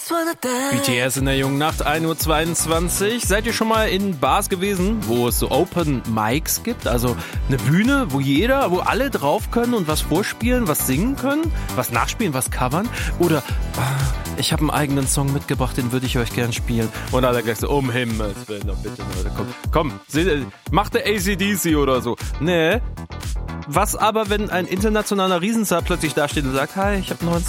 BTS in der jungen Nacht, 1:22 Uhr. Seid ihr schon mal in Bars gewesen, wo es so Open Mics gibt? Also eine Bühne, wo alle drauf können und was vorspielen, was singen können, was nachspielen, was covern? Oder ich habe einen eigenen Song mitgebracht, den würde ich euch gern spielen. Und alle gleich so, um Himmels Willen, doch bitte, Leute, komm, macht der AC/DC oder so. Nee. Was aber, wenn ein internationaler Riesenstar plötzlich dasteht und sagt, hi, ich habe einen neuen